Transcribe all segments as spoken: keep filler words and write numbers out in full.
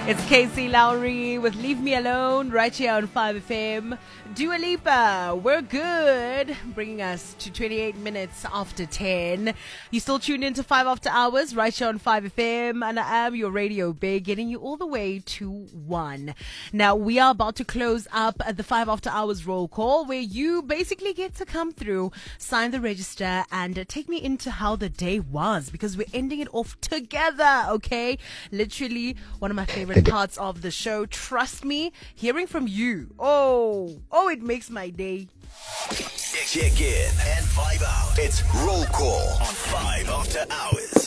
It's Casey Lowry with Leave Me Alone right here on five F M. Dua Lipa, we're good, bringing us to twenty-eight minutes after ten. You still tuned into five After Hours right here on five F M, and I am your radio bae, getting you all the way to one. Now, we are about to close up at the five After Hours roll call, where you basically get to come through, sign the register, and uh, take me into how the day was, because we're ending it off together, okay? Literally, one of my favorite parts of the show. Trust me, hearing from you, oh, oh, it makes my day. Check in and vibe out. It's Roll Call on five After Hours.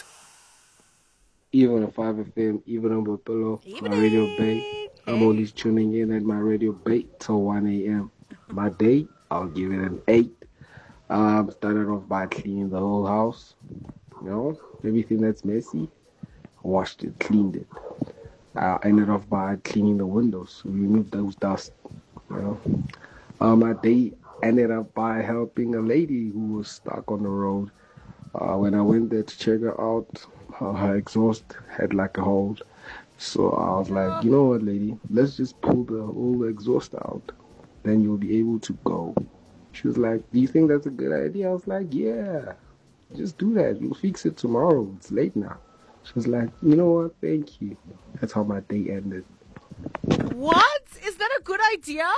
Even on five F M, even on Bopelo, my radio bae. I'm always tuning in at my radio bae till one A M My day, I'll give it an eight. Um, started off by cleaning the whole house. You know, everything that's messy, washed it, cleaned it. I ended off by cleaning the windows, removed those dust. You know, um, my day ended up by helping a lady who was stuck on the road. Uh, when I went there to check her out, uh, her exhaust had like a hole. So I was like, you know what, lady, let's just pull the whole exhaust out. Then you'll be able to go. She was like, do you think that's a good idea? I was like, yeah, just do that. You'll fix it tomorrow. It's late now. She was like, you know what, thank you. That's how my day ended. What? Is that a good idea?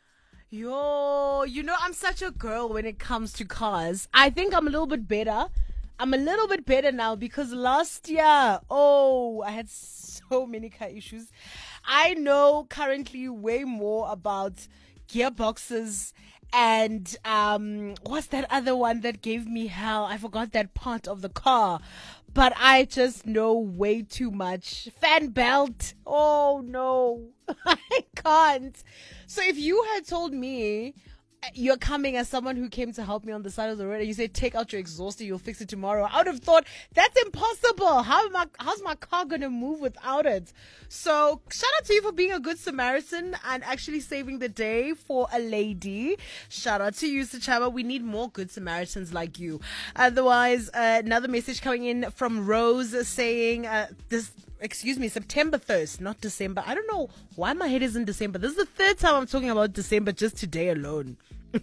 Yo, you know, I'm such a girl when it comes to cars. I think I'm a little bit better. I'm a little bit better now because last year, oh, I had so many car issues. I know currently way more about gearboxes and um, what's that other one that gave me hell? I forgot that part of the car. But I just know way too much. Fan belt. Oh, no. I can't. So if you had told me you're coming as someone who came to help me on the side of the road and you said, take out your exhaust and you'll fix it tomorrow, I would have thought, that's impossible. How am I, how's my car going to move without it? So shout out to you for being a good Samaritan and actually saving the day for a lady. Shout out to you, Sachaba. We need more good Samaritans like you. Otherwise, uh, another message coming in from Rose saying, uh, this, excuse me, September first, not December. I don't know why my head is in December. This is the third time I'm talking about December just today alone.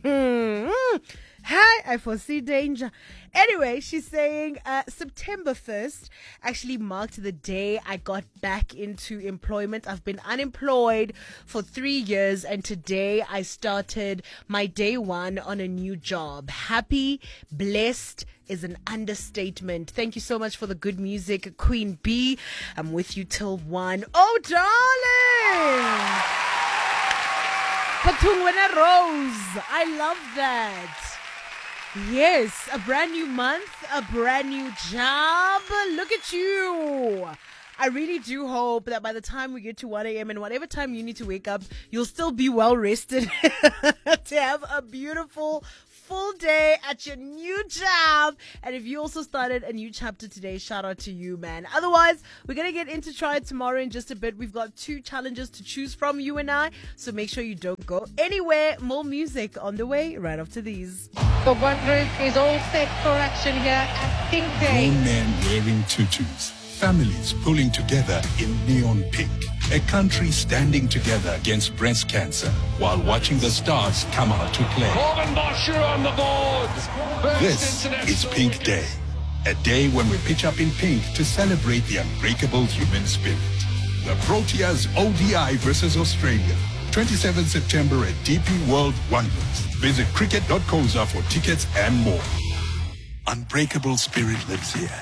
Hi, I foresee danger. Anyway, she's saying uh, September first actually marked the day I got back into employment. I've been unemployed for three years and today I started my day one on a new job. Happy, blessed is an understatement. Thank you so much for the good music, Queen B. I'm with you till one. Oh, darling! Patungwena Rose. I love that. Yes, a brand new month, a brand new job. Look at you. I really do hope that by the time we get to one A M and whatever time you need to wake up, you'll still be well rested to have a beautiful full day at your new job. And if you also started a new chapter today, shout out to you, man. Otherwise, we're going to get into Try It Tomorrow in just a bit. We've got two challenges to choose from, you and I. So make sure you don't go anywhere. More music on the way right after these. The one group is all set for action here at Pink Day. Grown men wearing tutus. Families pulling together in neon pink. A country standing together against breast cancer while watching the stars come out to play. Morgan Bosher on the board. First This is international Pink Day. A day when we pitch up in pink to celebrate the unbreakable human spirit. The Proteas O D I versus Australia. twenty-seventh September at D P World Wonders. Visit cricket dot coza for tickets and more. Unbreakable spirit lives here.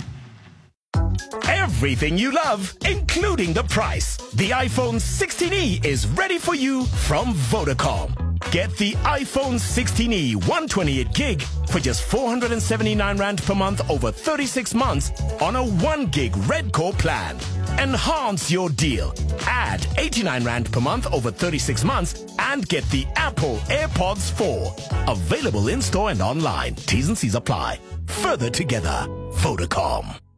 Everything you love, including the price. The iPhone sixteen E is ready for you from Vodacom. Get the iPhone sixteen E one twenty-eight gig for just four hundred seventy-nine rand per month over thirty-six months on a one gig Red Core plan. Enhance your deal. Add eighty-nine rand per month over thirty-six months and get the Apple AirPods four. Available in store and online. T's and C's apply. Further together. Vodacom.